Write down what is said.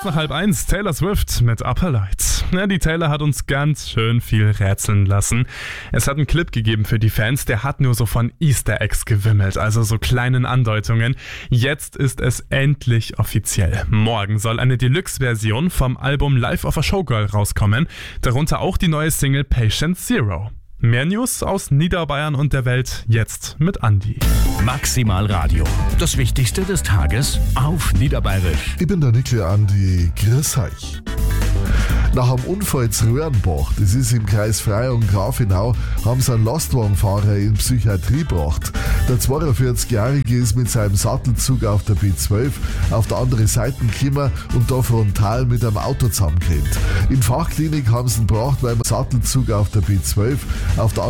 Kurz nach 12:30 Taylor Swift mit Upper Light. Ja, die Taylor hat uns ganz schön viel rätseln lassen. Es hat einen Clip gegeben für die Fans, der hat nur so von Easter Eggs gewimmelt, also so kleinen Andeutungen. Jetzt ist es endlich offiziell. Morgen soll eine Deluxe-Version vom Album Life of a Showgirl rauskommen, darunter auch die neue Single Patient Zero. Mehr News aus Niederbayern und der Welt jetzt mit Andi. Maximal Radio. Das Wichtigste des Tages auf Niederbayerisch. Ich bin der Nikle Andi. Grüß euch. Nach einem Unfall zu Röhrenbach, das ist im Kreis Freie und Grafenau, haben sie einen Lastwagenfahrer in Psychiatrie gebracht. Der 42-Jährige ist mit seinem Sattelzug auf der B12 auf der andere Seite gekommen und da frontal mit einem Auto zusammengerannt. In Fachklinik haben sie ihn gebracht, weil man Sattelzug auf der B12 auf der